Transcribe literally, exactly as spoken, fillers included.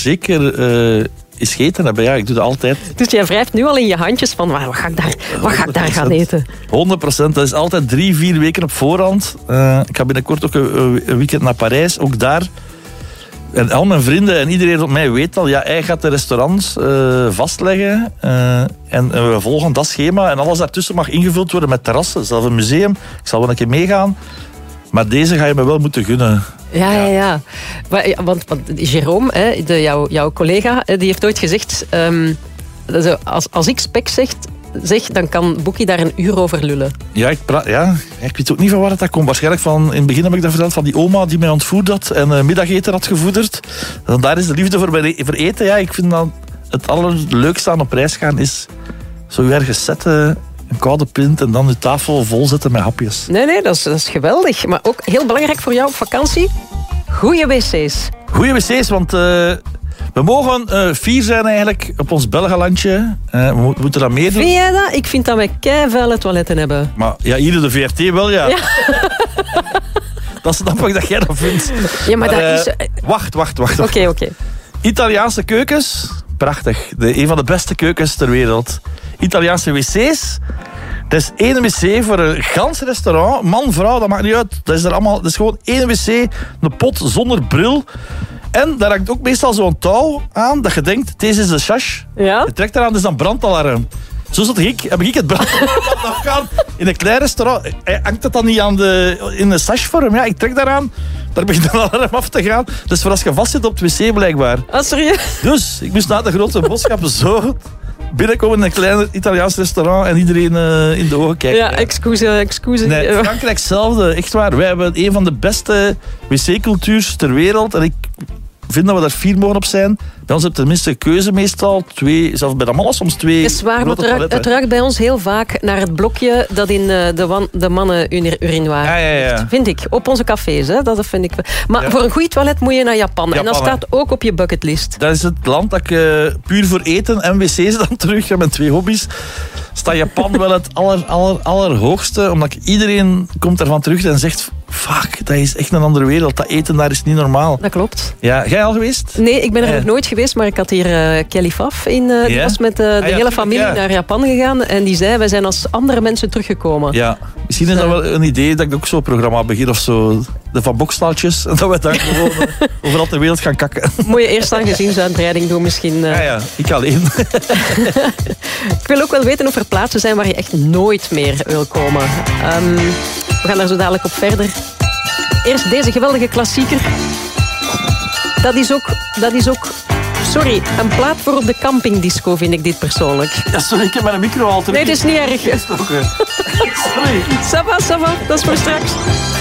zeker uh, eens gegeten hebben. Ja, ik doe dat altijd. Dus jij wrijft nu al in je handjes van, wat ga ik daar, wat ga ik daar gaan eten? honderd procent. Dat is altijd drie, vier weken op voorhand. Uh, ik ga binnenkort ook een, een weekend naar Parijs. Ook daar. En al mijn vrienden en iedereen op mij weet al, ja, hij gaat de restaurants uh, vastleggen. Uh, en uh, we volgen dat schema. En alles daartussen mag ingevuld worden met terrassen. Zelfs een museum. Ik zal wel een keer meegaan. Maar deze ga je me wel moeten gunnen. Ja, ja, ja. Maar, want, want Jérôme, hè, de, jouw, jouw collega, die heeft ooit gezegd... Um, als, als ik spek zeg, zeg, dan kan Boekie daar een uur over lullen. Ja, ik, pra- ja, ik weet ook niet van waar dat komt. Waarschijnlijk van, in het begin heb ik dat verteld van die oma die mij ontvoerd had en uh, middageten had gevoederd. En daar is de liefde voor, bij, voor eten. Ja, ik vind dat het allerleukste aan op reis gaan is zo ergens zetten... Een koude pint en dan de tafel vol zetten met hapjes. Nee, nee, dat is, dat is geweldig. Maar ook heel belangrijk voor jou op vakantie, goede wc's. Goede wc's, want uh, we mogen uh, fier zijn eigenlijk op ons Belgelandje. Uh, we mo- moeten dat meer doen. Vind jij dat? Ik vind dat wij keivuile toiletten hebben. Maar ja, hier in de V R T wel, ja. ja. Dat snap ik dat jij dat vindt. Ja, maar, maar dat uh, is... Wacht, wacht, wacht. Oké, oké. Okay. Italiaanse keukens, prachtig. De, een van de beste keukens ter wereld. Italiaanse wc's. Dat is één wc voor een gans restaurant. Man, vrouw, dat maakt niet uit. Dat is, er allemaal, dat is gewoon één wc, een pot zonder bril. En daar hangt ook meestal zo'n touw aan dat je denkt, deze is de chash. Ja? Je trekt eraan, dat is dan brandalarm. Zo zat ik, heb ik het brandalarm afgaan in een klein restaurant. Hangt dat dan niet aan de, in de sashvorm? Ja, ik trek daaraan. Daar begint de alarm af te gaan. Dus voor als je vast zit op het wc blijkbaar. Ah, serieus? Dus ik moest na de grote boodschappen zo... binnenkomen in een klein Italiaans restaurant en iedereen uh, in de ogen kijken. Ja, excuus, excuus. Nee, Frankrijk hetzelfde, echt waar. Wij hebben een van de beste wc-cultuurs ter wereld en ik vind dat we daar fier mogen op zijn. Bij ons heb je tenminste keuze meestal. Twee, zelfs bij de mannen soms twee. Het is waar, maar het ruikt, het ruikt bij ons heel vaak naar het blokje dat in de, wan, de mannen urinoir ja, ja, ja. vind ik. Op onze cafés, hè. Dat vind ik. Maar ja. Voor een goed toilet moet je naar Japan. Japan en dat staat ook op je bucketlist. Dat is het land dat ik uh, puur voor eten en wc's dan terug heb. Mijn twee hobby's. Staat Japan wel het aller, aller, allerhoogste. Omdat iedereen komt daarvan terug en zegt... Fuck, dat is echt een andere wereld. Dat eten daar is niet normaal. Dat klopt. Ja, jij al geweest? Nee, ik ben er ja. nog nooit geweest. Maar ik had hier uh, Kelly Faf in. Uh, die ja? was met uh, de ah, ja, hele familie ja. naar Japan gegaan. En die zei, wij zijn als andere mensen teruggekomen. Ja, misschien is dat wel een idee dat ik ook zo'n programma begin of zo. De Van Bokstaaltjes. En dat we daar gewoon overal ter wereld gaan kakken. Moet je eerst aan gezinsuitbreiding doen misschien. Uh. Ja, ja, ik alleen. Ik wil ook wel weten of er plaatsen zijn waar je echt nooit meer wil komen. Um, we gaan daar zo dadelijk op verder. Eerst deze geweldige klassieker. Dat is ook... Dat is ook sorry, een plaat voor op de campingdisco vind ik dit persoonlijk. Ja, sorry, ik heb mijn micro al terug. Nee, dat is niet erg. Sorry. Ça va, ça va. Dat is voor straks.